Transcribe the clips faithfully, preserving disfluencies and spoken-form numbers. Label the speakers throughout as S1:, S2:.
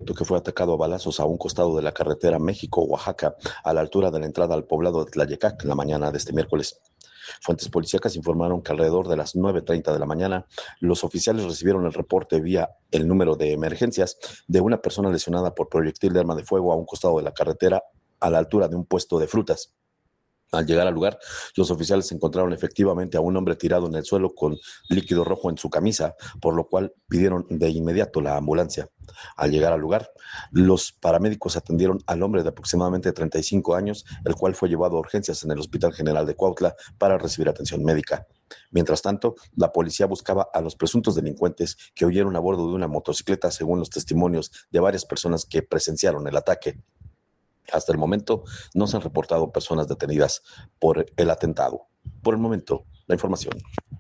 S1: sujeto que fue atacado a balazos a un costado de la carretera México-Oaxaca, a la altura de la entrada al poblado de Tlayecac, en la mañana de este miércoles. Fuentes policíacas informaron que alrededor de las nueve treinta de la mañana, los oficiales recibieron el reporte vía el número de emergencias de una persona lesionada por proyectil de arma de fuego a un costado de la carretera, a la altura de un puesto de frutas. Al llegar al lugar, los oficiales encontraron efectivamente a un hombre tirado en el suelo con líquido rojo en su camisa, por lo cual pidieron de inmediato la ambulancia. Al llegar al lugar, los paramédicos atendieron al hombre de aproximadamente treinta y cinco años, el cual fue llevado a urgencias en el Hospital General de Cuautla para recibir atención médica. Mientras tanto, la policía buscaba a los presuntos delincuentes que huyeron a bordo de una motocicleta, según los testimonios de varias personas que presenciaron el ataque. Hasta el momento no se han reportado personas detenidas por el atentado. Por el momento, la información.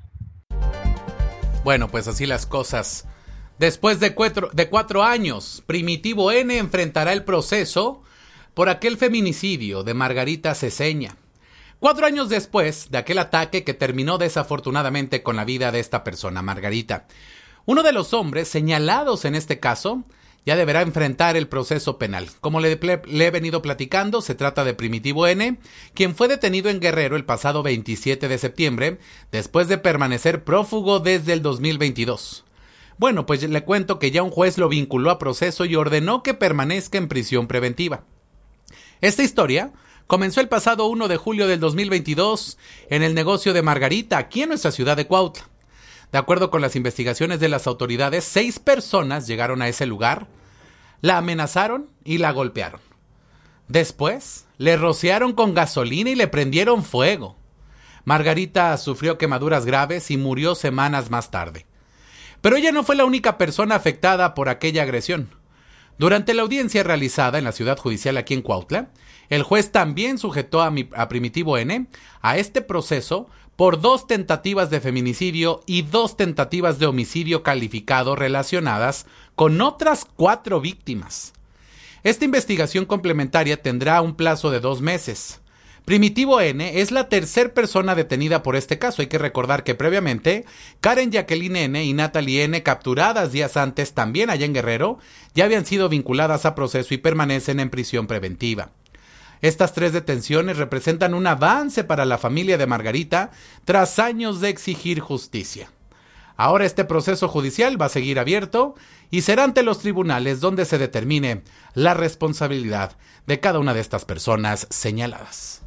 S2: Bueno, pues así las cosas. Después de cuatro, de cuatro años, Primitivo N enfrentará el proceso por aquel feminicidio de Margarita Ceseña. Cuatro años después de aquel ataque que terminó desafortunadamente con la vida de esta persona, Margarita. Uno de los hombres señalados en este caso ya deberá enfrentar el proceso penal. Como le, le he venido platicando, se trata de Primitivo N, quien fue detenido en Guerrero el pasado veintisiete de septiembre, después de permanecer prófugo desde el dos mil veintidós. Bueno, pues le cuento que ya un juez lo vinculó a proceso y ordenó que permanezca en prisión preventiva. Esta historia comenzó el pasado primero de julio del dos mil veintidós en el negocio de Margarita, aquí en nuestra ciudad de Cuautla. De acuerdo con las investigaciones de las autoridades, seis personas llegaron a ese lugar, la amenazaron y la golpearon. Después, le rociaron con gasolina y le prendieron fuego. Margarita sufrió quemaduras graves y murió semanas más tarde. Pero ella no fue la única persona afectada por aquella agresión. Durante la audiencia realizada en la ciudad judicial aquí en Cuautla, el juez también sujetó a, mi, a Primitivo N a este proceso por dos tentativas de feminicidio y dos tentativas de homicidio calificado relacionadas con otras cuatro víctimas. Esta investigación complementaria tendrá un plazo de dos meses. Primitivo N es la tercera persona detenida por este caso. Hay que recordar que previamente Karen Jacqueline N y Natalie N, capturadas días antes también allá en Guerrero, ya habían sido vinculadas a proceso y permanecen en prisión preventiva. Estas tres detenciones representan un avance para la familia de Margarita tras años de exigir justicia. Ahora este proceso judicial va a seguir abierto y será ante los tribunales donde se determine la responsabilidad de cada una de estas personas señaladas.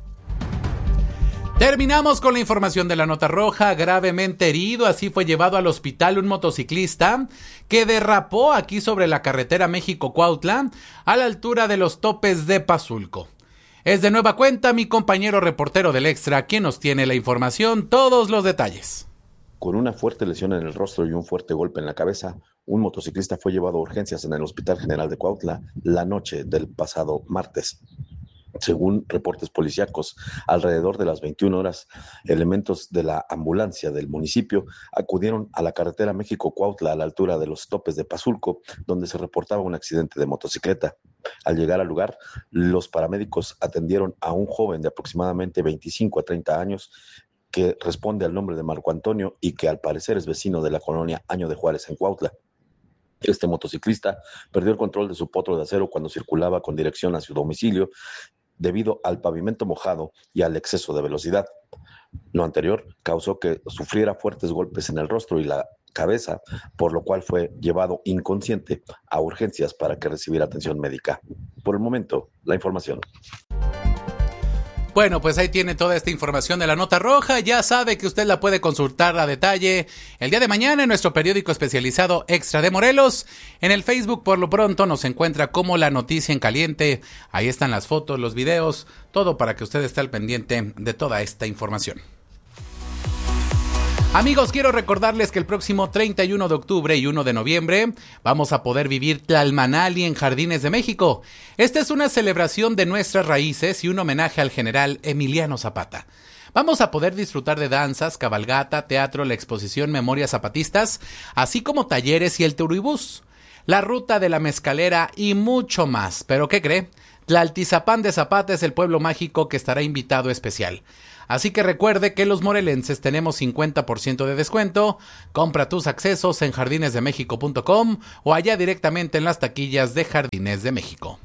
S2: Terminamos con la información de la nota roja. Gravemente herido, así fue llevado al hospital un motociclista que derrapó aquí sobre la carretera México-Cuautla a la altura de los topes de Pazulco. Es de nueva cuenta mi compañero reportero del Extra quien nos tiene la información, todos los detalles.
S1: Con una fuerte lesión en el rostro y un fuerte golpe en la cabeza, un motociclista fue llevado a urgencias en el Hospital General de Cuautla la noche del pasado martes. Según reportes policíacos, alrededor de las veintiuna horas, elementos de la ambulancia del municipio acudieron a la carretera México-Cuautla a la altura de los topes de Pazulco, donde se reportaba un accidente de motocicleta. Al llegar al lugar, los paramédicos atendieron a un joven de aproximadamente veinticinco a treinta años que responde al nombre de Marco Antonio y que al parecer es vecino de la colonia Año de Juárez en Cuautla. Este motociclista perdió el control de su potro de acero cuando circulaba con dirección a su domicilio debido al pavimento mojado y al exceso de velocidad. Lo anterior causó que sufriera fuertes golpes en el rostro y la cabeza, por lo cual fue llevado inconsciente a urgencias para que recibiera atención médica. Por el momento, la información.
S2: Bueno, pues ahí tiene toda esta información de la nota roja. Ya sabe que usted la puede consultar a detalle el día de mañana en nuestro periódico especializado Extra de Morelos. En el Facebook, por lo pronto, nos encuentra como La Noticia en Caliente. Ahí están las fotos, los videos, todo para que usted esté al pendiente de toda esta información. Amigos, quiero recordarles que el próximo treinta y uno de octubre y uno de noviembre vamos a poder vivir Tlalmanali en Jardines de México. Esta es una celebración de nuestras raíces y un homenaje al general Emiliano Zapata. Vamos a poder disfrutar de danzas, cabalgata, teatro, la exposición Memorias Zapatistas, así como talleres y el turibús, la ruta de la mezcalera y mucho más. ¿Pero qué cree? Tlaltizapán de Zapata es el pueblo mágico que estará invitado especial. Así que recuerde que los morelenses tenemos cincuenta por ciento de descuento. Compra tus accesos en jardines de méxico punto com o allá directamente en las taquillas de Jardines de México.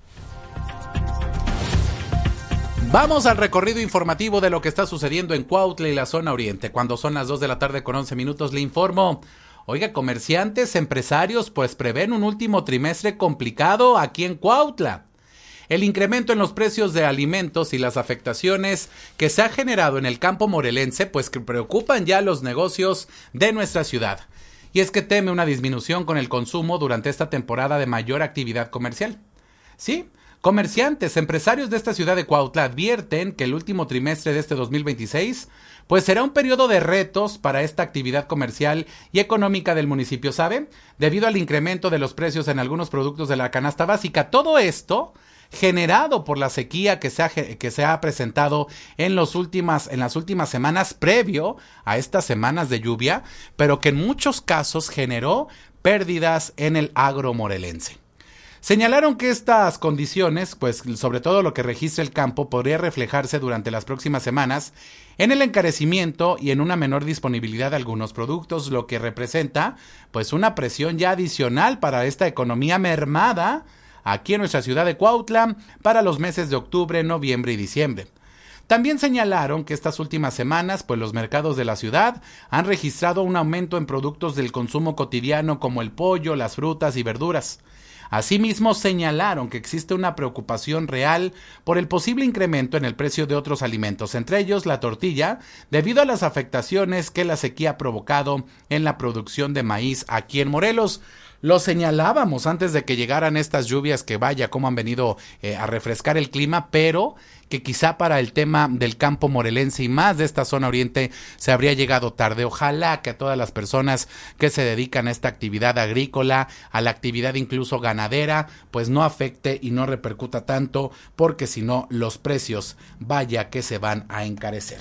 S2: Vamos al recorrido informativo de lo que está sucediendo en Cuautla y la zona oriente. Cuando son las dos de la tarde con once minutos le informo. Oiga, comerciantes, empresarios, pues prevén un último trimestre complicado aquí en Cuautla. El incremento en los precios de alimentos y las afectaciones que se ha generado en el campo morelense, pues que preocupan ya los negocios de nuestra ciudad. Y es que teme una disminución con el consumo durante esta temporada de mayor actividad comercial. Sí, comerciantes, empresarios de esta ciudad de Cuautla advierten que el último trimestre de este dos mil veintiséis, pues será un periodo de retos para esta actividad comercial y económica del municipio, ¿sabe? Debido al incremento de los precios en algunos productos de la canasta básica. Todo esto generado por la sequía que se ha, que se ha presentado en, los últimas, en las últimas semanas previo a estas semanas de lluvia, pero que en muchos casos generó pérdidas en el agro morelense. Señalaron que estas condiciones, pues sobre todo lo que registra el campo, podría reflejarse durante las próximas semanas en el encarecimiento y en una menor disponibilidad de algunos productos, lo que representa pues una presión ya adicional para esta economía mermada aquí en nuestra ciudad de Cuautla para los meses de octubre, noviembre y diciembre. También señalaron que estas últimas semanas, pues los mercados de la ciudad han registrado un aumento en productos del consumo cotidiano como el pollo, las frutas y verduras. Asimismo, señalaron que existe una preocupación real por el posible incremento en el precio de otros alimentos, entre ellos la tortilla, debido a las afectaciones que la sequía ha provocado en la producción de maíz aquí en Morelos. Lo señalábamos antes de que llegaran estas lluvias que vaya cómo han venido eh, a refrescar el clima, pero que quizá para el tema del campo morelense y más de esta zona oriente se habría llegado tarde. Ojalá que a todas las personas que se dedican a esta actividad agrícola, a la actividad incluso ganadera, pues no afecte y no repercuta tanto, porque si no los precios vaya que se van a encarecer.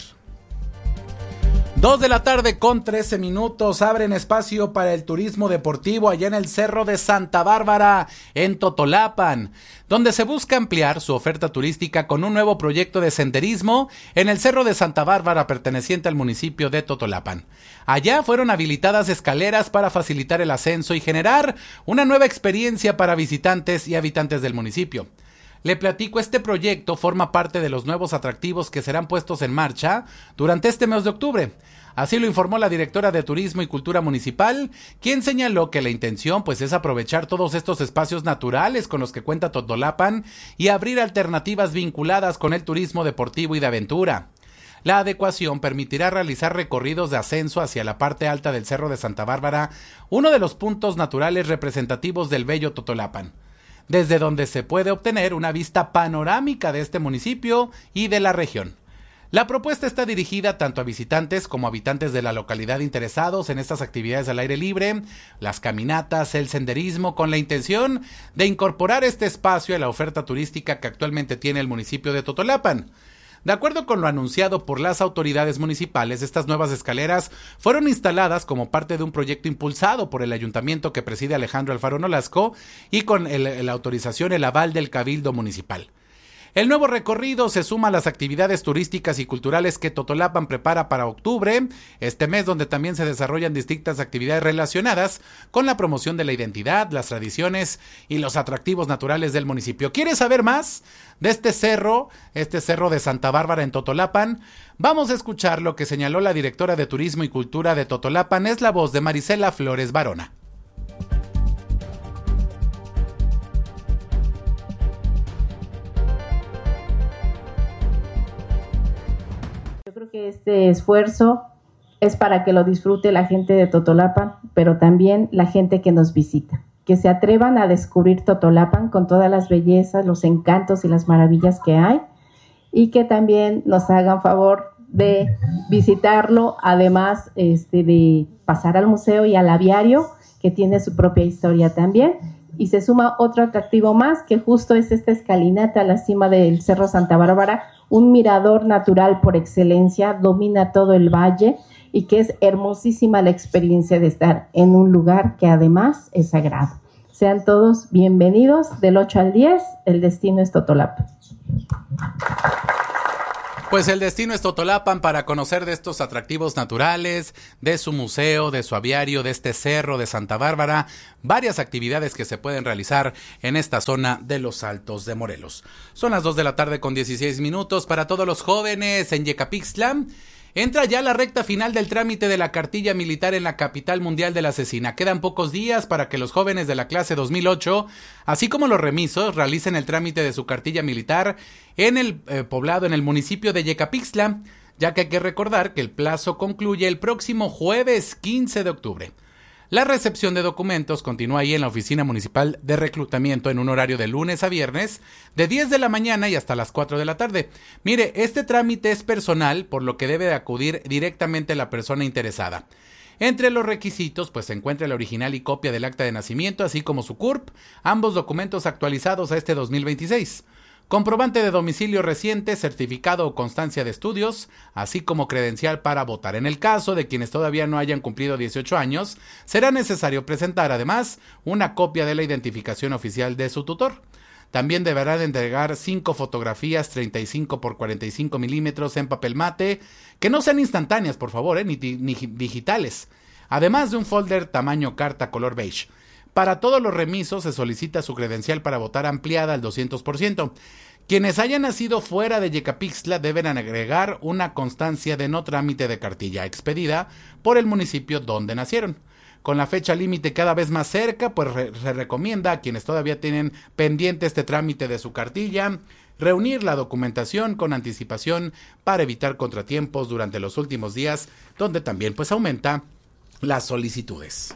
S2: Dos de la tarde con trece minutos, abren espacio para el turismo deportivo allá en el Cerro de Santa Bárbara, en Totolapan, donde se busca ampliar su oferta turística con un nuevo proyecto de senderismo en el Cerro de Santa Bárbara perteneciente al municipio de Totolapan. Allá fueron habilitadas escaleras para facilitar el ascenso y generar una nueva experiencia para visitantes y habitantes del municipio. Le platico, este proyecto forma parte de los nuevos atractivos que serán puestos en marcha durante este mes de octubre. Así lo informó la directora de Turismo y Cultura Municipal, quien señaló que la intención pues es aprovechar todos estos espacios naturales con los que cuenta Totolapan y abrir alternativas vinculadas con el turismo deportivo y de aventura. La adecuación permitirá realizar recorridos de ascenso hacia la parte alta del Cerro de Santa Bárbara, uno de los puntos naturales representativos del bello Totolapan, desde donde se puede obtener una vista panorámica de este municipio y de la región. La propuesta está dirigida tanto a visitantes como a habitantes de la localidad interesados en estas actividades al aire libre, las caminatas, el senderismo, con la intención de incorporar este espacio a la oferta turística que actualmente tiene el municipio de Totolapan. De acuerdo con lo anunciado por las autoridades municipales, estas nuevas escaleras fueron instaladas como parte de un proyecto impulsado por el ayuntamiento que preside Alejandro Alfaro Nolasco y con el, la autorización, el aval del Cabildo Municipal. El nuevo recorrido se suma a las actividades turísticas y culturales que Totolapan prepara para octubre, este mes donde también se desarrollan distintas actividades relacionadas con la promoción de la identidad, las tradiciones y los atractivos naturales del municipio. ¿Quieres saber más de este cerro, este cerro de Santa Bárbara en Totolapan? Vamos a escuchar lo que señaló la directora de Turismo y Cultura de Totolapan. Es la voz de Marisela Flores Barona.
S3: Yo creo que este esfuerzo es para que lo disfrute la gente de Totolapan, pero también la gente que nos visita, que se atrevan a descubrir Totolapan con todas las bellezas, los encantos y las maravillas que hay, y que también nos hagan favor de visitarlo, además este, de pasar al museo y al aviario, que tiene su propia historia también. Y se suma otro atractivo más, que justo es esta escalinata a la cima del Cerro Santa Bárbara, un mirador natural por excelencia, domina todo el valle y que es hermosísima la experiencia de estar en un lugar que además es sagrado. Sean todos bienvenidos, del ocho al diez, el destino es Totolapan.
S2: Pues el destino es Totolapan para conocer de estos atractivos naturales, de su museo, de su aviario, de este cerro de Santa Bárbara, varias actividades que se pueden realizar en esta zona de los Altos de Morelos. Son las dos de la tarde con dieciséis minutos para todos los jóvenes en Yecapixtla. Entra ya la recta final del trámite de la cartilla militar en la capital mundial de la cecina. Quedan pocos días para que los jóvenes de la clase dos mil ocho, así como los remisos, realicen el trámite de su cartilla militar en el eh, poblado, en el municipio de Yecapixtla, ya que hay que recordar que el plazo concluye el próximo jueves quince de octubre. La recepción de documentos continúa ahí en la Oficina Municipal de Reclutamiento en un horario de lunes a viernes, de diez de la mañana y hasta las cuatro de la tarde. Mire, este trámite es personal, por lo que debe de acudir directamente la persona interesada. Entre los requisitos, pues se encuentra el original y copia del acta de nacimiento, así como su C U R P, ambos documentos actualizados a este dos mil veintiséis. Comprobante de domicilio reciente, certificado o constancia de estudios, así como credencial para votar. En el caso de quienes todavía no hayan cumplido dieciocho años, será necesario presentar además una copia de la identificación oficial de su tutor. También deberán entregar cinco fotografías treinta y cinco por cuarenta y cinco milímetros en papel mate, que no sean instantáneas, por favor, eh, ni, ni digitales, además de un folder tamaño carta color beige. Para todos los remisos se solicita su credencial para votar ampliada al doscientos por ciento. Quienes hayan nacido fuera de Yecapixtla deben agregar una constancia de no trámite de cartilla expedida por el municipio donde nacieron. Con la fecha límite cada vez más cerca, pues re- se recomienda a quienes todavía tienen pendiente este trámite de su cartilla, reunir la documentación con anticipación para evitar contratiempos durante los últimos días, donde también pues aumenta las solicitudes.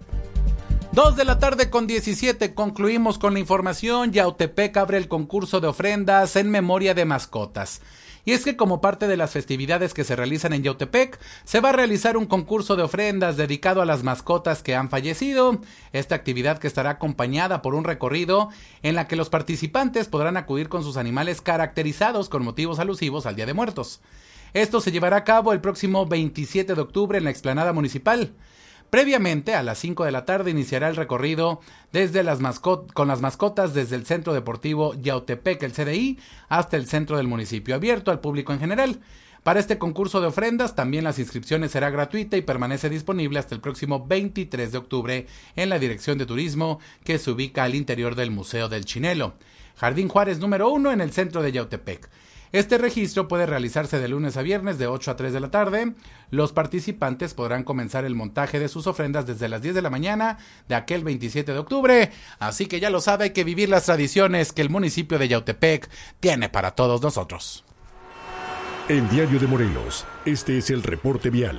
S2: Dos de la tarde con diecisiete, concluimos con la información. Yautepec abre el concurso de ofrendas en memoria de mascotas. Y es que como parte de las festividades que se realizan en Yautepec, se va a realizar un concurso de ofrendas dedicado a las mascotas que han fallecido. Esta actividad que estará acompañada por un recorrido en la que los participantes podrán acudir con sus animales caracterizados con motivos alusivos al Día de Muertos. Esto se llevará a cabo el próximo veintisiete de octubre en la explanada municipal. Previamente, a las cinco de la tarde, iniciará el recorrido desde las mascot- con las mascotas desde el Centro Deportivo Yautepec, el C D I, hasta el centro del municipio, abierto al público en general. Para este concurso de ofrendas, también las inscripciones será gratuita y permanece disponible hasta el próximo veintitrés de octubre en la Dirección de Turismo, que se ubica al interior del Museo del Chinelo. Jardín Juárez número uno en el centro de Yautepec. Este registro puede realizarse de lunes a viernes de ocho a tres de la tarde. Los participantes podrán comenzar el montaje de sus ofrendas desde las diez de la mañana de aquel veintisiete de octubre. Así que ya lo sabe, hay que vivir las tradiciones que el municipio de Yautepec tiene para todos nosotros.
S4: En Diario de Morelos, este es el reporte vial.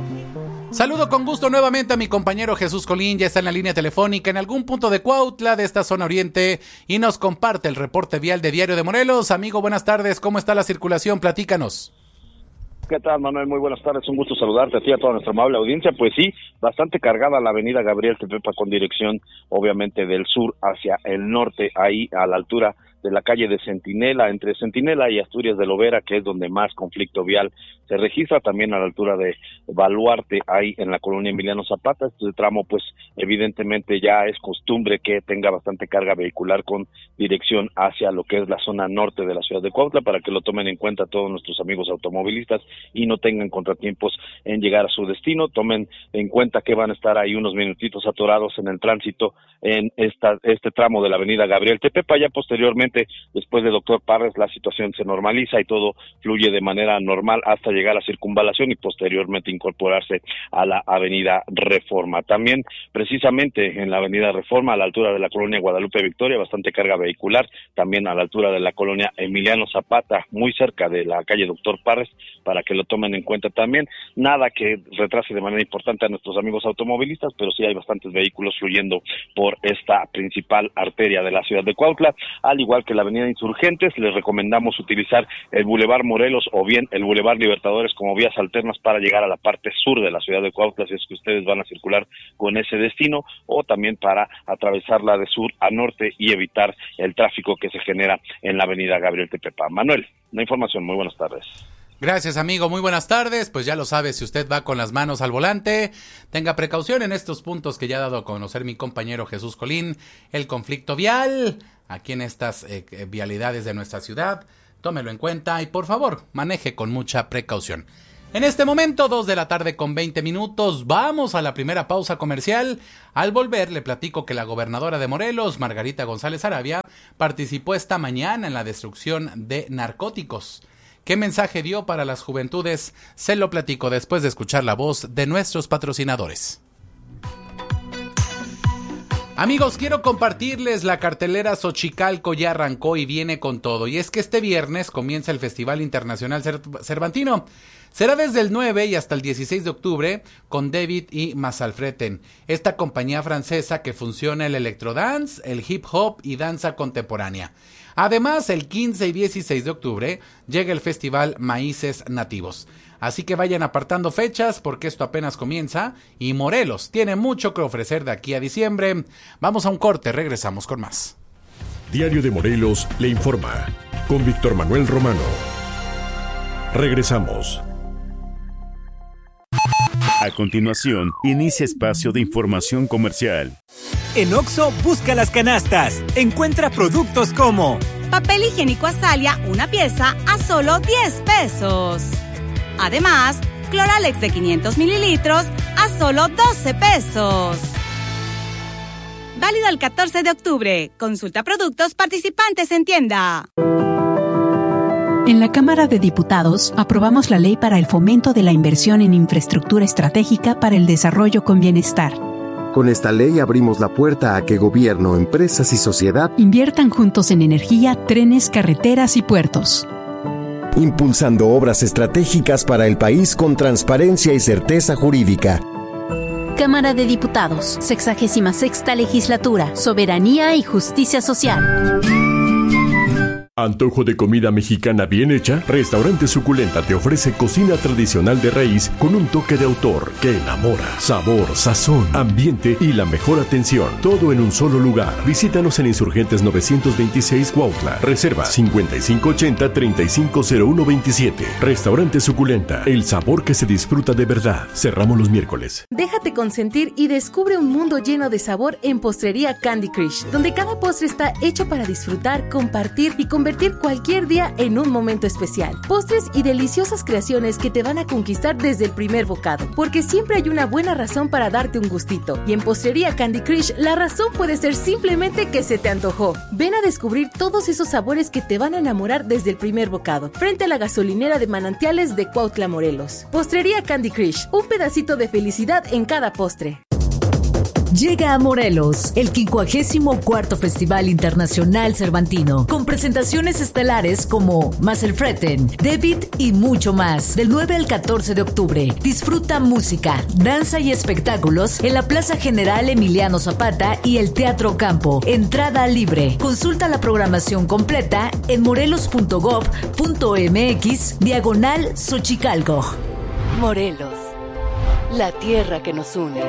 S2: Saludo con gusto nuevamente a mi compañero Jesús Colín, ya está en la línea telefónica en algún punto de Cuautla, de esta zona oriente, y nos comparte el reporte vial de Diario de Morelos. Amigo, buenas tardes, ¿cómo está la circulación? Platícanos.
S5: ¿Qué tal, Manuel? Muy buenas tardes, un gusto saludarte a ti y a toda nuestra amable audiencia. Pues sí, bastante cargada la avenida Gabriel Tepepa con dirección, obviamente, del sur hacia el norte, ahí a la altura de la calle de Centinela, entre Centinela y Asturias de Lovera, que es donde más conflicto vial se registra, también a la altura de Baluarte, ahí en la colonia Emiliano Zapata. Este tramo, pues, evidentemente ya es costumbre que tenga bastante carga vehicular con dirección hacia lo que es la zona norte de la ciudad de Cuautla, para que lo tomen en cuenta todos nuestros amigos automovilistas y no tengan contratiempos en llegar a su destino. Tomen en cuenta que van a estar ahí unos minutitos atorados en el tránsito en esta este tramo de la avenida Gabriel Tepepa. Ya posteriormente, después de Doctor Parres, la situación se normaliza y todo fluye de manera normal hasta llegar a la circunvalación y posteriormente incorporarse a la avenida Reforma. También precisamente en la avenida Reforma, a la altura de la colonia Guadalupe Victoria, bastante carga vehicular, también a la altura de la colonia Emiliano Zapata, muy cerca de la calle Doctor Parres, para que lo tomen en cuenta también. Nada que retrase de manera importante a nuestros amigos automovilistas, pero sí hay bastantes vehículos fluyendo por esta principal arteria de la ciudad de Cuautla, al igual que la avenida Insurgentes. Les recomendamos utilizar el Boulevard Morelos o bien el Boulevard Libertadores como vías alternas para llegar a la parte sur de la ciudad de Cuautla, si es que ustedes van a circular con ese destino, o también para atravesarla de sur a norte y evitar el tráfico que se genera en la avenida Gabriel Tepepa. Manuel, la información, muy buenas tardes.
S2: Gracias, amigo, muy buenas tardes. Pues ya lo sabe, si usted va con las manos al volante, tenga precaución en estos puntos que ya ha dado a conocer mi compañero Jesús Colín. El conflicto vial aquí en estas eh, vialidades de nuestra ciudad tómelo en cuenta y por favor, maneje con mucha precaución. En este momento, dos de la tarde con veinte minutos, vamos a la primera pausa comercial. Al volver, le platico que la gobernadora de Morelos, Margarita González Arabia, participó esta mañana en la destrucción de narcóticos. ¿Qué mensaje dio para las juventudes? Se lo platico después de escuchar la voz de nuestros patrocinadores. Amigos, quiero compartirles la cartelera Xochicalco ya arrancó y viene con todo. Y es que este viernes comienza el Festival Internacional Cervantino. Será desde el nueve y hasta el dieciséis de octubre con David y Mazalfreten, esta compañía francesa que fusiona el electrodance, el hip hop y danza contemporánea. Además, el quince y dieciséis de octubre llega el Festival Maíces Nativos. Así que vayan apartando fechas porque esto apenas comienza y Morelos tiene mucho que ofrecer de aquí a diciembre. Vamos a un corte, regresamos con más.
S4: Diario de Morelos le informa con Víctor Manuel Romano. Regresamos.
S6: A continuación, inicia espacio de información comercial.
S7: En Oxxo, busca las canastas. Encuentra productos como
S8: papel higiénico Azalia, una pieza a solo diez pesos. Además, Cloralex de quinientos mililitros a solo doce pesos. Válido el catorce de octubre. Consulta productos participantes en tienda.
S9: En la Cámara de Diputados aprobamos la ley para el fomento de la inversión en infraestructura estratégica para el desarrollo con bienestar.
S10: Con esta ley abrimos la puerta a que gobierno, empresas y sociedad
S9: inviertan juntos en energía, trenes, carreteras y puertos.
S10: Impulsando obras estratégicas para el país con transparencia y certeza jurídica.
S11: Cámara de Diputados, sexagésima sexta legislatura, soberanía y justicia social.
S4: ¿Antojo de comida mexicana bien hecha? Restaurante Suculenta te ofrece cocina tradicional de raíz con un toque de autor que enamora. Sabor, sazón, ambiente y la mejor atención. Todo en un solo lugar. Visítanos en Insurgentes novecientos veintiséis Cuautla. Reserva cincuenta y cinco ochenta, treinta y cinco cero uno veintisiete. Restaurante Suculenta. El sabor que se disfruta de verdad. Cerramos los miércoles.
S12: Déjate consentir y descubre un mundo lleno de sabor en Postrería Candy Crush, donde cada postre está hecho para disfrutar, compartir y convertir cualquier día en un momento especial. Postres y deliciosas creaciones que te van a conquistar desde el primer bocado, porque siempre hay una buena razón para darte un gustito. Y en Postrería Candy Crush, la razón puede ser simplemente que se te antojó. Ven a descubrir todos esos sabores que te van a enamorar desde el primer bocado, frente a la gasolinera de Manantiales de Cuautla, Morelos. Postrería Candy Crush, un pedacito de felicidad en cada postre.
S13: Llega a Morelos el quincuagésimo cuarto Festival Internacional Cervantino, con presentaciones estelares como Mazalfreten, David y mucho más. Del nueve al catorce de octubre, disfruta música, danza y espectáculos en la Plaza General Emiliano Zapata y el Teatro Campo. Entrada libre. Consulta la programación completa en morelos punto gob punto mx diagonal Xochicalco.
S14: Morelos, la tierra que nos une.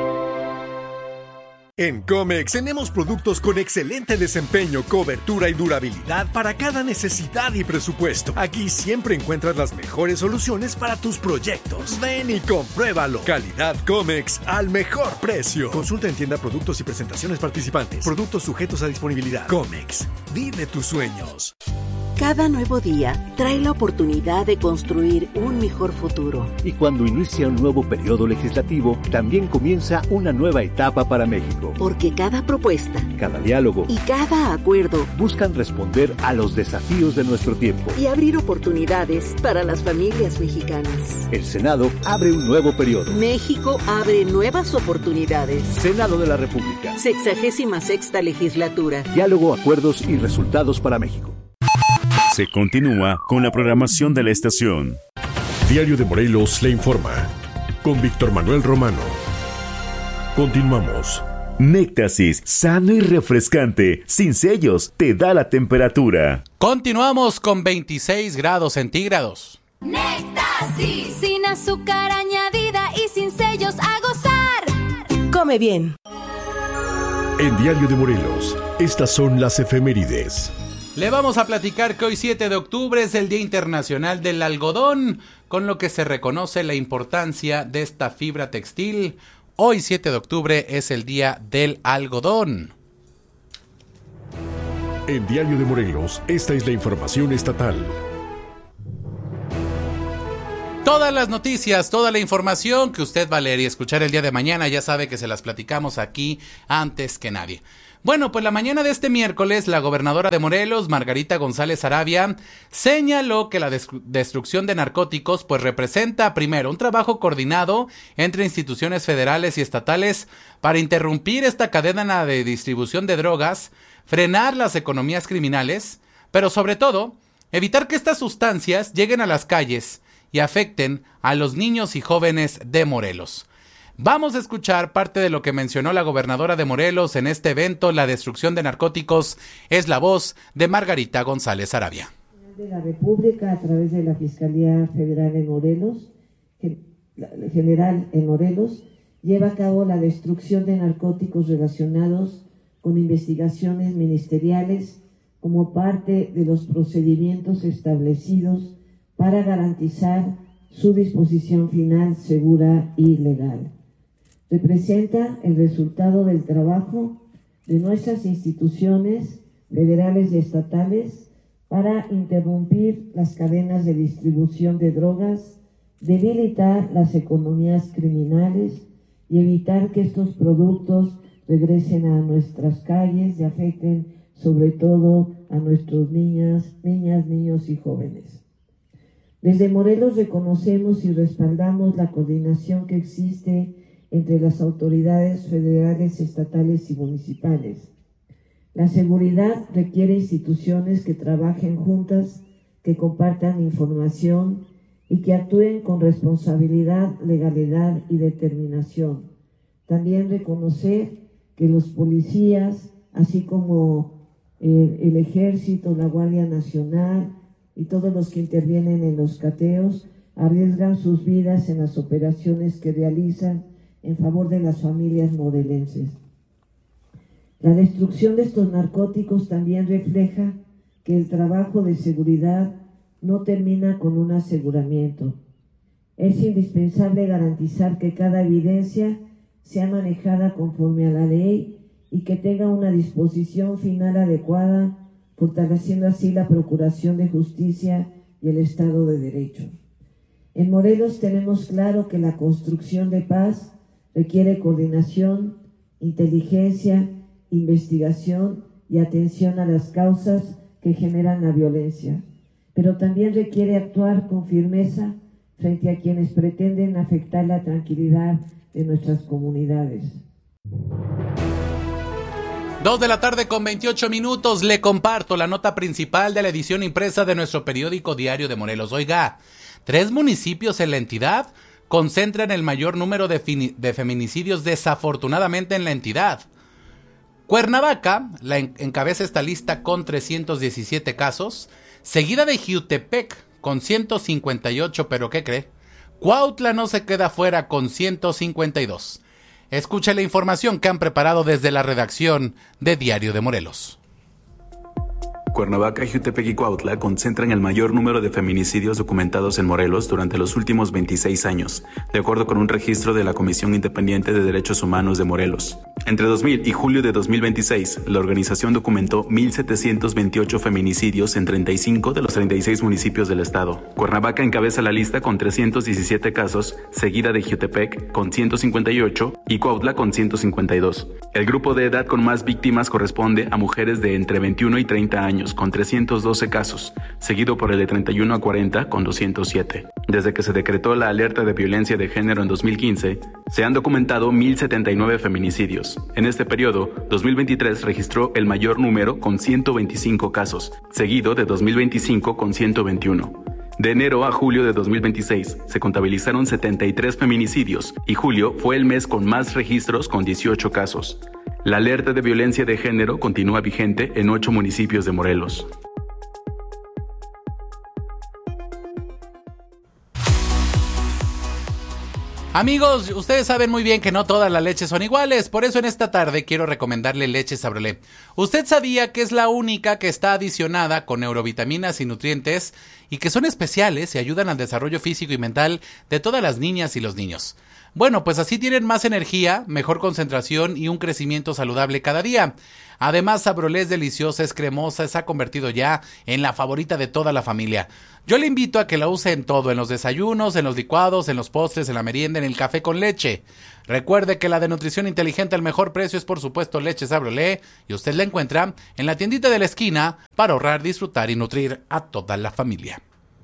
S15: En Comex tenemos productos con excelente desempeño, cobertura y durabilidad para cada necesidad y presupuesto. Aquí siempre encuentras las mejores soluciones para tus proyectos. Ven y compruébalo. Calidad Comex al mejor precio. Consulta en tienda productos y presentaciones participantes. Productos sujetos a disponibilidad. Comex, vive tus sueños.
S16: Cada nuevo día trae la oportunidad de construir un mejor futuro.
S17: Y cuando inicia un nuevo periodo legislativo, también comienza una nueva etapa para México.
S16: Porque cada propuesta,
S17: cada diálogo
S16: y cada acuerdo
S17: buscan responder a los desafíos de nuestro tiempo
S16: y abrir oportunidades para las familias mexicanas.
S17: El Senado abre un nuevo periodo.
S16: México abre nuevas oportunidades.
S17: Senado de la República.
S16: Sexagésima sexta legislatura.
S17: Diálogo, acuerdos y resultados para México.
S6: Se continúa con la programación de la estación.
S4: Diario de Morelos le informa con Víctor Manuel Romano. Continuamos.
S6: Néctasis, sano y refrescante, sin sellos, te da la temperatura.
S2: Continuamos con veintiséis grados centígrados.
S8: Néctasis, sin azúcar añadida y sin sellos, a gozar. Come bien.
S4: En Diario de Morelos, estas son las efemérides.
S2: Le vamos a platicar que hoy siete de octubre es el Día Internacional del Algodón, con lo que se reconoce la importancia de esta fibra textil. Hoy siete de octubre es el Día del Algodón.
S4: En Diario de Morelos, esta es la información estatal.
S2: Todas las noticias, toda la información que usted va a leer y escuchar el día de mañana, ya sabe que se las platicamos aquí antes que nadie. Bueno, pues la mañana de este miércoles, la gobernadora de Morelos, Margarita González Aravia, señaló que la destru- destrucción de narcóticos pues representa, primero, un trabajo coordinado entre instituciones federales y estatales para interrumpir esta cadena de distribución de drogas, frenar las economías criminales, pero sobre todo, evitar que estas sustancias lleguen a las calles y afecten a los niños y jóvenes de Morelos. Vamos a escuchar parte de lo que mencionó la gobernadora de Morelos en este evento, la destrucción de narcóticos. Es la voz de Margarita González Aravia.
S18: De la República, a través de la Fiscalía Federal en Morelos, General en Morelos, lleva a cabo la destrucción de narcóticos relacionados con investigaciones ministeriales como parte de los procedimientos establecidos para garantizar su disposición final segura y legal. Representa el resultado del trabajo de nuestras instituciones federales y estatales para interrumpir las cadenas de distribución de drogas, debilitar las economías criminales y evitar que estos productos regresen a nuestras calles y afecten sobre todo a nuestros niñas, niñas, niños y jóvenes. Desde Morelos reconocemos y respaldamos la coordinación que existe entre las autoridades federales, estatales y municipales. La seguridad requiere instituciones que trabajen juntas, que compartan información y que actúen con responsabilidad, legalidad y determinación. También reconocer que los policías, así como eh, el Ejército, la Guardia Nacional y todos los que intervienen en los cateos, arriesgan sus vidas en las operaciones que realizan en favor de las familias morelenses. La destrucción de estos narcóticos también refleja que el trabajo de seguridad no termina con un aseguramiento. Es indispensable garantizar que cada evidencia sea manejada conforme a la ley y que tenga una disposición final adecuada, fortaleciendo así la procuración de justicia y el Estado de Derecho. En Morelos tenemos claro que la construcción de paz requiere coordinación, inteligencia, investigación y atención a las causas que generan la violencia, pero también requiere actuar con firmeza frente a quienes pretenden afectar la tranquilidad de nuestras comunidades.
S2: Dos de la tarde con veintiocho minutos, le comparto la nota principal de la edición impresa de nuestro periódico Diario de Morelos. Oiga, tres municipios en la entidad concentran el mayor número de, fin- de feminicidios desafortunadamente en la entidad. Cuernavaca la en- encabeza esta lista con trescientos diecisiete casos, seguida de Jiutepec con ciento cincuenta y ocho, pero ¿qué cree? Cuautla no se queda fuera con ciento cincuenta y dos. Escuche la información que han preparado desde la redacción de Diario de Morelos.
S19: Cuernavaca, Jiutepec y Cuautla concentran el mayor número de feminicidios documentados en Morelos durante los últimos veintiséis años, de acuerdo con un registro de la Comisión Independiente de Derechos Humanos de Morelos. Entre dos mil y julio de dos mil veintiséis, la organización documentó mil setecientos veintiocho feminicidios en treinta y cinco de los treinta y seis municipios del estado. Cuernavaca encabeza la lista con trescientos diecisiete casos, seguida de Jiutepec con ciento cincuenta y ocho y Cuautla con ciento cincuenta y dos. El grupo de edad con más víctimas corresponde a mujeres de entre veintiuno y treinta años, con trescientos doce casos, seguido por el de treinta y uno a cuarenta con doscientos siete. Desde que se decretó la alerta de violencia de género en dos mil quince, se han documentado mil setenta y nueve feminicidios. En este periodo, dos mil veintitrés registró el mayor número con ciento veinticinco casos, seguido de dos mil veinticinco con ciento veintiuno. De enero a julio de dos mil veintiséis se contabilizaron setenta y tres feminicidios y julio fue el mes con más registros con dieciocho casos. La alerta de violencia de género continúa vigente en ocho municipios de Morelos.
S2: Amigos, ustedes saben muy bien que no todas las leches son iguales, por eso en esta tarde quiero recomendarle leche Sabrelé. ¿Usted sabía que es la única que está adicionada con neurovitaminas y nutrientes y que son especiales y ayudan al desarrollo físico y mental de todas las niñas y los niños? Bueno, pues así tienen más energía, mejor concentración y un crecimiento saludable cada día. Además, Sabrolé es deliciosa, es cremosa, se ha convertido ya en la favorita de toda la familia. Yo le invito a que la use en todo, en los desayunos, en los licuados, en los postres, en la merienda, en el café con leche. Recuerde que la de nutrición inteligente al mejor precio es por supuesto leche Sabrolé y usted la encuentra en la tiendita de la esquina para ahorrar, disfrutar y nutrir a toda la familia.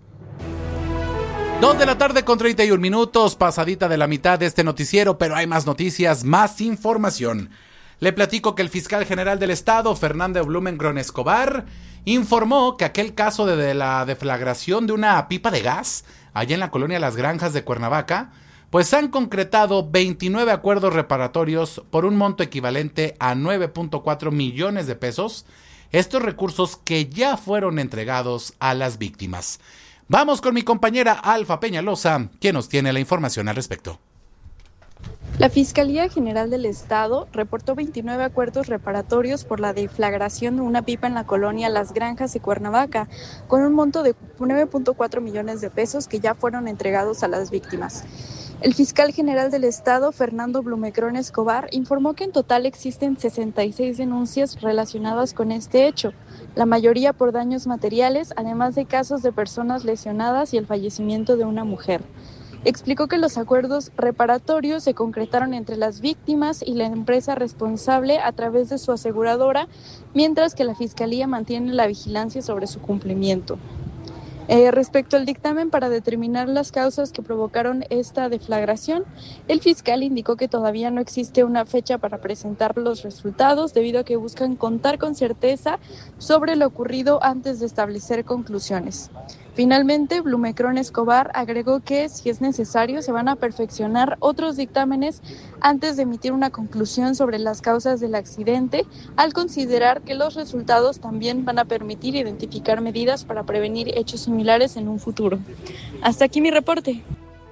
S2: Dos de la tarde con treinta y un minutos, pasadita de la mitad de este noticiero, pero hay más noticias, más información. Le platico que el fiscal general del estado, Fernando Blumenkron Escobar, informó que aquel caso de, de la deflagración de una pipa de gas allá en la colonia Las Granjas de Cuernavaca, pues han concretado veintinueve acuerdos reparatorios por un monto equivalente a nueve punto cuatro millones de pesos, estos recursos que ya fueron entregados a las víctimas. Vamos con mi compañera Alfa Peñalosa, quien nos tiene la información al respecto.
S20: La Fiscalía General del Estado reportó veintinueve acuerdos reparatorios por la deflagración de una pipa en la colonia Las Granjas de Cuernavaca, con un monto de nueve punto cuatro millones de pesos que ya fueron entregados a las víctimas. El fiscal general del Estado, Fernando Blumenkron Escobar, informó que en total existen sesenta y seis denuncias relacionadas con este hecho, la mayoría por daños materiales, además de casos de personas lesionadas y el fallecimiento de una mujer. Explicó que los acuerdos reparatorios se concretaron entre las víctimas y la empresa responsable a través de su aseguradora, mientras que la Fiscalía mantiene la vigilancia sobre su cumplimiento. Eh, respecto al dictamen para determinar las causas que provocaron esta deflagración, el fiscal indicó que todavía no existe una fecha para presentar los resultados debido a que buscan contar con certeza sobre lo ocurrido antes de establecer conclusiones. Finalmente, Blumenkron Escobar agregó que, si es necesario, se van a perfeccionar otros dictámenes antes de emitir una conclusión sobre las causas del accidente, al considerar que los resultados también van a permitir identificar medidas para prevenir hechos similares en un futuro. Hasta aquí mi reporte.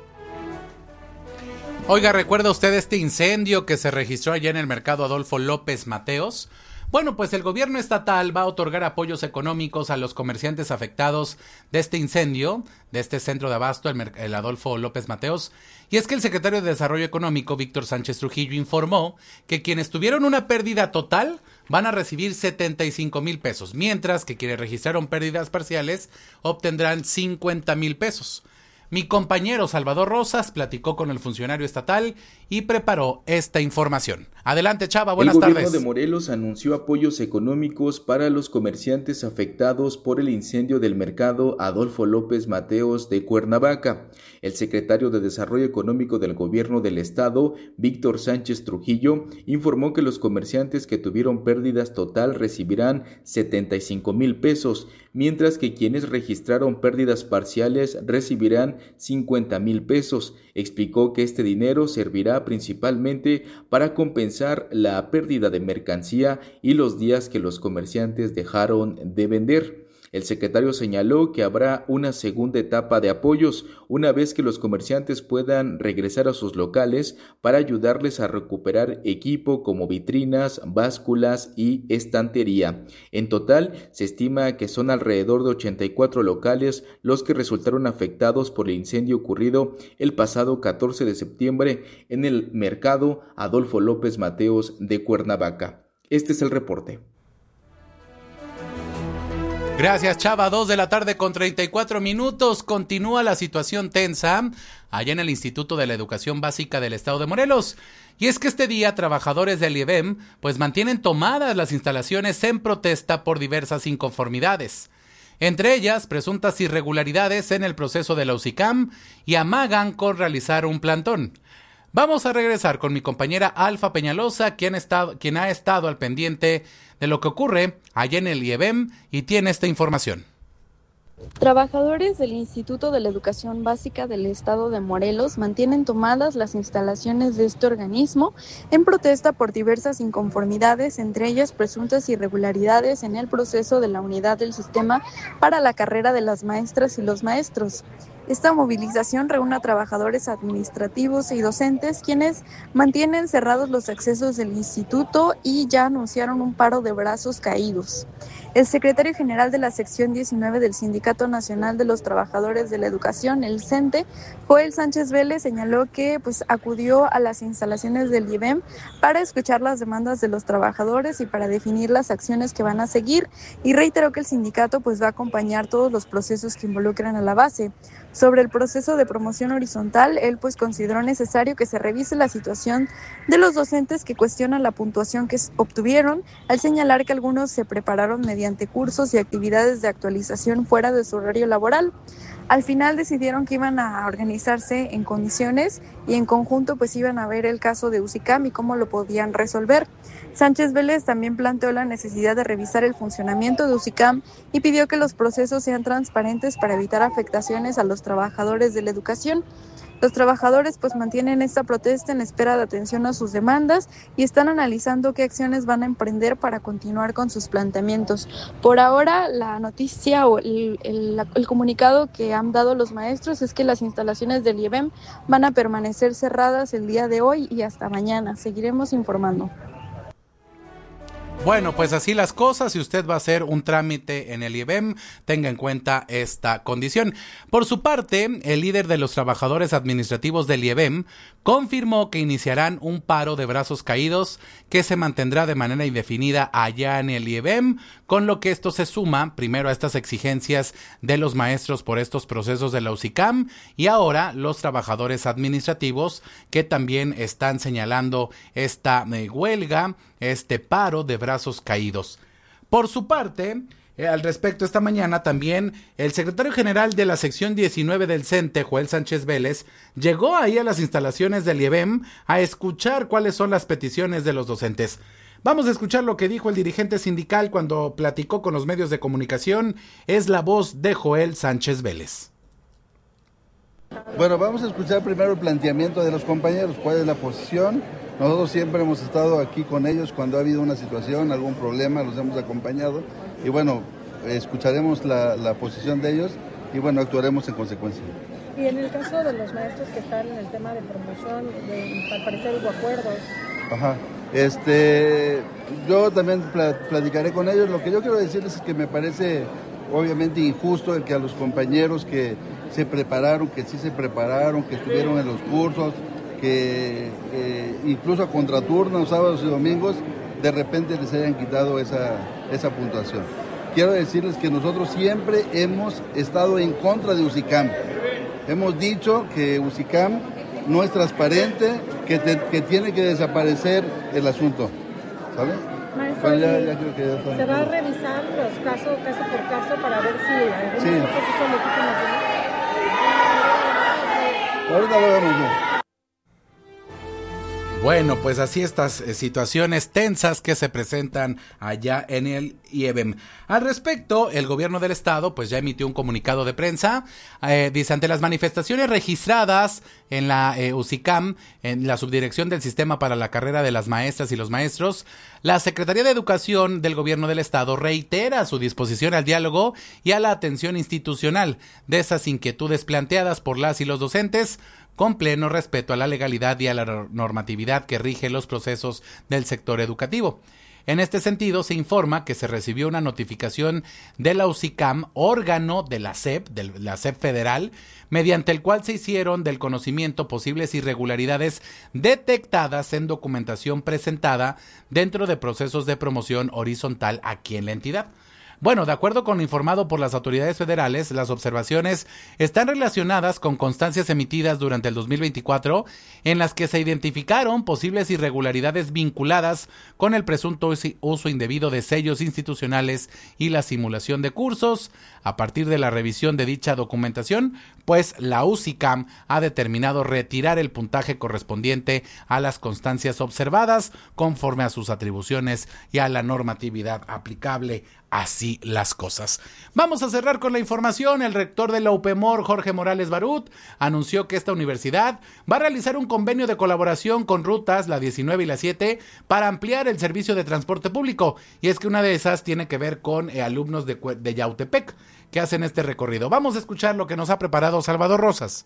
S2: Oiga, ¿recuerda usted este incendio que se registró allá en el mercado Adolfo López Mateos? Bueno, pues el gobierno estatal va a otorgar apoyos económicos a los comerciantes afectados de este incendio, de este centro de abasto, el, el Adolfo López Mateos. Y es que el secretario de Desarrollo Económico, Víctor Sánchez Trujillo, informó que quienes tuvieron una pérdida total van a recibir setenta y cinco mil pesos, mientras que quienes registraron pérdidas parciales obtendrán cincuenta mil pesos. Mi compañero Salvador Rosas platicó con el funcionario estatal y preparó esta información. Adelante, Chava, buenas tardes.
S21: El gobierno de Morelos anunció apoyos económicos para los comerciantes afectados por el incendio del mercado Adolfo López Mateos de Cuernavaca. El secretario de Desarrollo Económico del gobierno del estado, Víctor Sánchez Trujillo, informó que los comerciantes que tuvieron pérdidas total recibirán setenta y cinco mil pesos, mientras que quienes registraron pérdidas parciales recibirán cincuenta mil pesos. Explicó que este dinero servirá principalmente para compensar la pérdida de mercancía y los días que los comerciantes dejaron de vender. El secretario señaló que habrá una segunda etapa de apoyos una vez que los comerciantes puedan regresar a sus locales para ayudarles a recuperar equipo como vitrinas, básculas y estantería. En total, se estima que son alrededor de ochenta y cuatro locales los que resultaron afectados por el incendio ocurrido el pasado catorce de septiembre en el mercado Adolfo López Mateos de Cuernavaca. Este es el reporte.
S2: Gracias, Chava. Dos de la tarde con treinta y cuatro minutos. Continúa la situación tensa allá en el Instituto de la Educación Básica del Estado de Morelos. Y es que este día trabajadores del I E B E M pues mantienen tomadas las instalaciones en protesta por diversas inconformidades. Entre ellas, presuntas irregularidades en el proceso de la UCICAM y amagan con realizar un plantón. Vamos a regresar con mi compañera Alfa Peñalosa, quien, estado, quien ha estado al pendiente de lo que ocurre allá en el I E B E M y tiene esta información.
S20: Trabajadores del Instituto de la Educación Básica del Estado de Morelos mantienen tomadas las instalaciones de este organismo en protesta por diversas inconformidades, entre ellas presuntas irregularidades en el proceso de la unidad del sistema para la carrera de las maestras y los maestros. Esta movilización reúne a trabajadores administrativos y docentes, quienes mantienen cerrados los accesos del instituto y ya anunciaron un paro de brazos caídos. El secretario general de la sección diecinueve del Sindicato Nacional de los Trabajadores de la Educación, el CENTE, Joel Sánchez Vélez, señaló que pues, acudió a las instalaciones del I E B E M para escuchar las demandas de los trabajadores y para definir las acciones que van a seguir, y reiteró que el sindicato pues, va a acompañar todos los procesos que involucran a la base. Sobre el proceso de promoción horizontal, él pues consideró necesario que se revise la situación de los docentes que cuestionan la puntuación que obtuvieron, al señalar que algunos se prepararon mediante cursos y actividades de actualización fuera de su horario laboral. Al final decidieron que iban a organizarse en comisiones y en conjunto pues iban a ver el caso de UCICAM y cómo lo podían resolver. Sánchez Vélez también planteó la necesidad de revisar el funcionamiento de UCICAM y pidió que los procesos sean transparentes para evitar afectaciones a los trabajadores de la educación. Los trabajadores pues mantienen esta protesta en espera de atención a sus demandas y están analizando qué acciones van a emprender para continuar con sus planteamientos. Por ahora, la noticia o el, el, el comunicado que han dado los maestros es que las instalaciones del I E B E M van a permanecer cerradas el día de hoy y hasta mañana. Seguiremos informando.
S2: Bueno, pues así las cosas. Si usted va a hacer un trámite en el I E B E M, tenga en cuenta esta condición. Por su parte, el líder de los trabajadores administrativos del I E B E M confirmó que iniciarán un paro de brazos caídos que se mantendrá de manera indefinida allá en el I E B E M, con lo que esto se suma primero a estas exigencias de los maestros por estos procesos de la UCICAM y ahora los trabajadores administrativos que también están señalando esta eh, huelga, este paro de brazos caídos. Por su parte, eh, al respecto, esta mañana también el secretario general de la sección diecinueve del CENTE, Joel Sánchez Vélez, llegó ahí a las instalaciones del I E B E M a escuchar cuáles son las peticiones de los docentes. Vamos a escuchar lo que dijo el dirigente sindical cuando platicó con los medios de comunicación. Es la voz de Joel Sánchez Vélez.
S1: Bueno, vamos a escuchar primero el planteamiento de los compañeros, cuál es la posición. Nosotros siempre hemos estado aquí con ellos cuando ha habido una situación, algún problema, los hemos acompañado y bueno, escucharemos la, la posición de ellos y bueno, actuaremos en consecuencia.
S22: Y en el caso de los maestros que están en el tema de promoción, de, al parecer hubo acuerdos.
S1: Ajá, este, yo también platicaré con ellos. Lo que yo quiero decirles es que me parece obviamente injusto el que a los compañeros que se prepararon, que sí se prepararon, que estuvieron en los cursos, que eh, incluso a contraturnos, sábados y domingos, de repente les hayan quitado esa, esa puntuación. Quiero decirles que nosotros siempre hemos estado en contra de UCICAM. Hemos dicho que UCICAM no es transparente, que, te, que tiene que desaparecer el asunto, ¿sabes?
S22: Maestro, bueno, ya, ya creo que ya está. ¿Se va a revisar los casos, caso por caso, para ver si algunos sí. casos son legítimos o no?
S1: Ahorita lo vemos bien.
S2: Bueno, pues así estas eh, situaciones tensas que se presentan allá en el I E B E M. Al respecto, el gobierno del estado pues ya emitió un comunicado de prensa. Eh, dice, ante las manifestaciones registradas en la eh, UCICAM, en la subdirección del sistema para la carrera de las maestras y los maestros, la Secretaría de Educación del gobierno del estado reitera su disposición al diálogo y a la atención institucional de esas inquietudes planteadas por las y los docentes, con pleno respeto a la legalidad y a la normatividad que rige los procesos del sector educativo. En este sentido, se informa que se recibió una notificación de la UCICAM, órgano de la S E P, de la S E P federal, mediante el cual se hicieron del conocimiento posibles irregularidades detectadas en documentación presentada dentro de procesos de promoción horizontal aquí en la entidad. Bueno, de acuerdo con lo informado por las autoridades federales, las observaciones están relacionadas con constancias emitidas durante el dos mil veinticuatro en las que se identificaron posibles irregularidades vinculadas con el presunto uso indebido de sellos institucionales y la simulación de cursos. A partir de la revisión de dicha documentación, pues la UCICAM ha determinado retirar el puntaje correspondiente a las constancias observadas conforme a sus atribuciones y a la normatividad aplicable. así las cosas. Vamos a cerrar con la información. El rector de la UPEMOR, Jorge Morales Barut, anunció que esta universidad va a realizar un convenio de colaboración con rutas, la diecinueve y la siete, para ampliar el servicio de transporte público. Y es que una de esas tiene que ver con eh, alumnos de, de Yautepec que hacen este recorrido. Vamos a escuchar lo que nos ha preparado Salvador Rosas.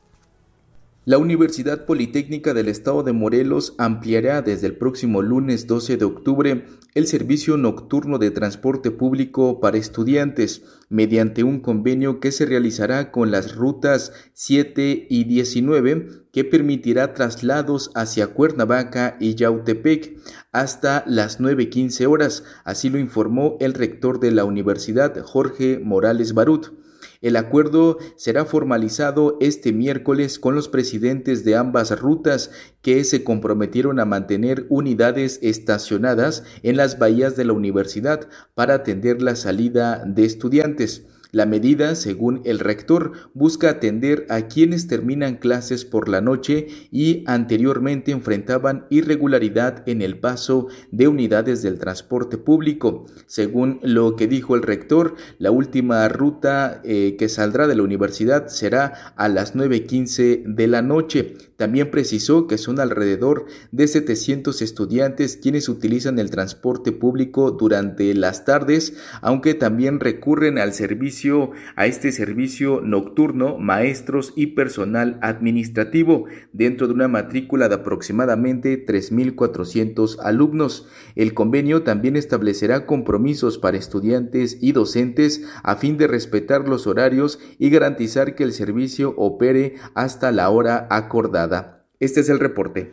S21: La Universidad Politécnica del Estado de Morelos ampliará desde el próximo lunes doce de octubre el servicio nocturno de transporte público para estudiantes mediante un convenio que se realizará con las rutas siete y diecinueve, que permitirá traslados hacia Cuernavaca y Yautepec hasta las nueve quince horas. Así lo informó el rector de la universidad, Jorge Morales Barut. El acuerdo será formalizado este miércoles con los presidentes de ambas rutas, que se comprometieron a mantener unidades estacionadas en las bahías de la universidad para atender la salida de estudiantes. La medida, según el rector, busca atender a quienes terminan clases por la noche y anteriormente enfrentaban irregularidad en el paso de unidades del transporte público. Según lo que dijo el rector, la última ruta eh, que saldrá de la universidad será a las nueve quince de la noche. También precisó que son alrededor de setecientos estudiantes quienes utilizan el transporte público durante las tardes, aunque también recurren al servicio a este servicio nocturno maestros y personal administrativo dentro de una matrícula de aproximadamente tres mil cuatrocientos alumnos. El convenio también establecerá compromisos para estudiantes y docentes a fin de respetar los horarios y garantizar que el servicio opere hasta la hora acordada. Este es el reporte.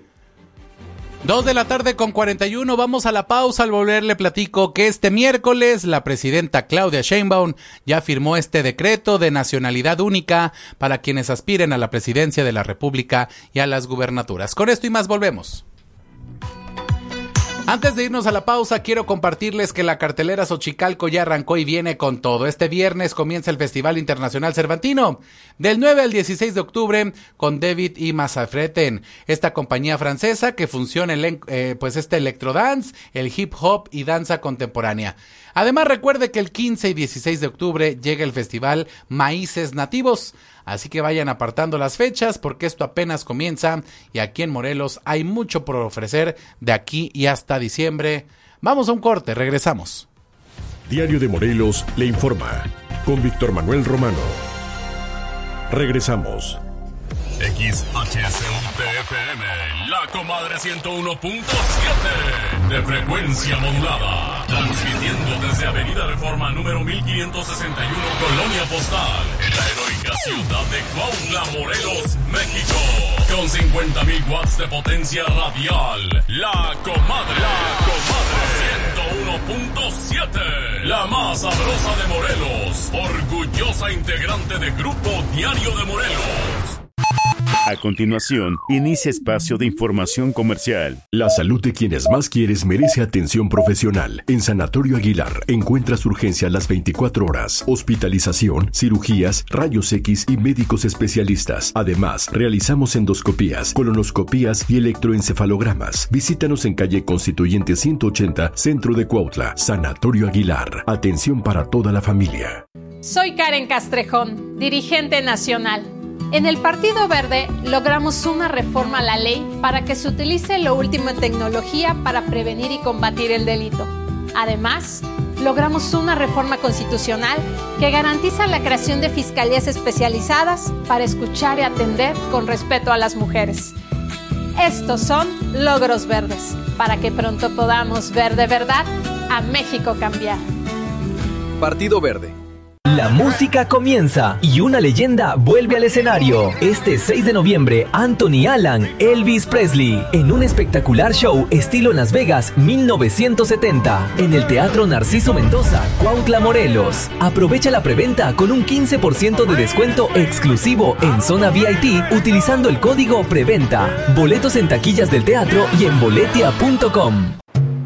S2: Dos de la tarde con cuarenta y uno, vamos a la pausa. Al volver le platico que este miércoles la presidenta Claudia Sheinbaum ya firmó este decreto de nacionalidad única para quienes aspiren a la presidencia de la República y a las gubernaturas. Con esto y más volvemos. Antes de irnos a la pausa, quiero compartirles que la cartelera Xochicalco ya arrancó y viene con todo. Este viernes comienza el Festival Internacional Cervantino, del nueve al dieciséis de octubre, con David y Mazafreten, esta compañía francesa que funciona el, eh, pues este electrodance, el hip hop y danza contemporánea. Además, recuerde que el quince y dieciséis de octubre llega el Festival Maíces Nativos, así que vayan apartando las fechas porque esto apenas comienza y aquí en Morelos hay mucho por ofrecer de aquí y hasta diciembre. Vamos a un corte, regresamos.
S4: Diario de Morelos le informa con Víctor Manuel Romano. Regresamos.
S3: X H C U T F M, La Comadre ciento uno punto siete de frecuencia modulada, transmitiendo desde Avenida Reforma número mil quinientos sesenta y uno, Colonia Postal, en la heroica ciudad de Cuautla, Morelos, México, con cincuenta mil watts de potencia radial. La Comadre, La Comadre ciento uno punto siete, la más sabrosa de Morelos, orgullosa integrante de Grupo Diario de Morelos.
S6: A continuación, inicia espacio de información comercial.
S4: La salud de quienes más quieres merece atención profesional. En Sanatorio Aguilar encuentras urgencia las veinticuatro horas, hospitalización, cirugías, rayos X y médicos especialistas. Además, realizamos endoscopías, colonoscopías y electroencefalogramas. Visítanos en calle Constituyente ciento ochenta, Centro de Cuautla. Sanatorio Aguilar. Atención para toda la familia.
S5: Soy Karen Castrejón, dirigente nacional. En el Partido Verde logramos una reforma a la ley para que se utilice lo último en tecnología para prevenir y combatir el delito. Además, logramos una reforma constitucional que garantiza la creación de fiscalías especializadas para escuchar y atender con respeto a las mujeres. Estos son logros verdes, para que pronto podamos ver de verdad a México cambiar.
S23: Partido Verde. La música comienza y una leyenda vuelve al escenario. Este seis de noviembre, Anthony Allan, Elvis Presley, en un espectacular show estilo Las Vegas mil novecientos setenta, en el Teatro Narciso Mendoza, Cuautla, Morelos. Aprovecha la preventa con un quince por ciento de descuento exclusivo en zona V I P utilizando el código PREVENTA. Boletos en taquillas del teatro y en boletia punto com.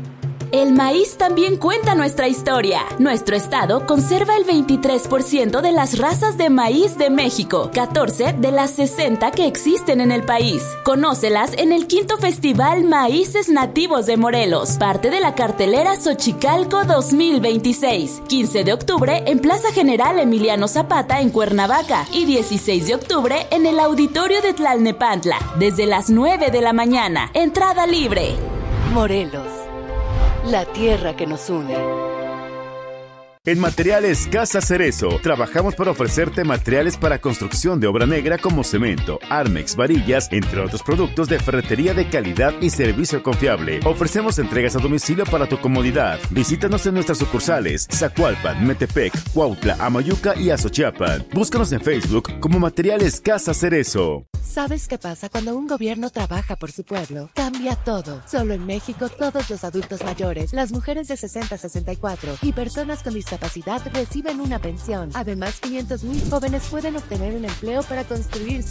S7: El maíz también cuenta nuestra historia. Nuestro estado conserva el veintitrés por ciento de las razas de maíz de México, catorce de las sesenta que existen en el país. Conócelas en el quinto Festival Maíces Nativos de Morelos, parte de la cartelera Xochicalco dos mil veintiséis. quince de octubre en Plaza General Emiliano Zapata en Cuernavaca y dieciséis de octubre en el Auditorio de Tlalnepantla, desde las nueve de la mañana. Entrada libre.
S14: Morelos, la tierra que nos une.
S6: En Materiales Casa Cerezo, trabajamos para ofrecerte materiales para construcción de obra negra como cemento, Armex, varillas, entre otros productos de ferretería de calidad y servicio confiable. Ofrecemos entregas a domicilio para tu comodidad. Visítanos en nuestras sucursales Zacualpan, Metepec, Cuautla, Amayuca y Azochiapan. Búscanos en Facebook como Materiales Casa Cerezo.
S9: ¿Sabes qué pasa cuando un gobierno trabaja por su pueblo? Cambia todo. Solo en México, todos los adultos mayores, las mujeres de sesenta a sesenta y cuatro y personas con discapacidad reciben una pensión. Además, quinientos mil jóvenes pueden obtener un empleo para construir